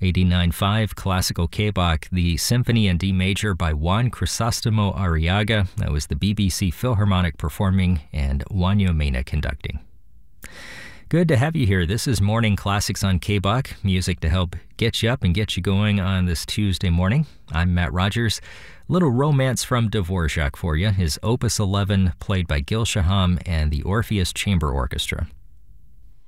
89.5 Classical K-Bach, the Symphony in D Major by Juan Crisostomo Arriaga. That was the BBC Philharmonic performing and Juanjo Mena conducting. Good to have you here. This is Morning Classics on K-Bach, music to help get you up and get you going on this Tuesday morning. I'm Matt Rogers. Little romance from Dvorak for you, his Opus 11 played by Gil Shaham and the Orpheus Chamber Orchestra.